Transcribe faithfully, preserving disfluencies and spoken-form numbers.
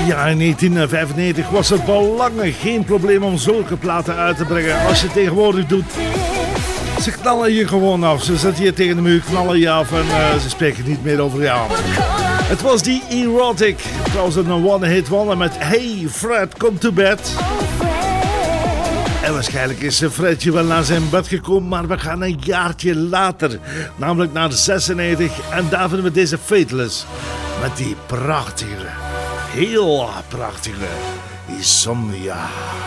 Ja, in negentien vijfennegentig was het belangrijk geen probleem om zulke platen uit te brengen. Als je het tegenwoordig doet, ze knallen je gewoon af. Ze zitten hier tegen de muur, knallen je af en uh, ze spreken niet meer over jou. Het was die Erotic. Trouwens een one-hit wonder met Hey Fred, come to bed. En waarschijnlijk is Fredje wel naar zijn bed gekomen, maar we gaan een jaartje later. Namelijk naar zesennegentig en daar vinden we deze Fateless. Met die prachtige, heel prachtige Insomnia.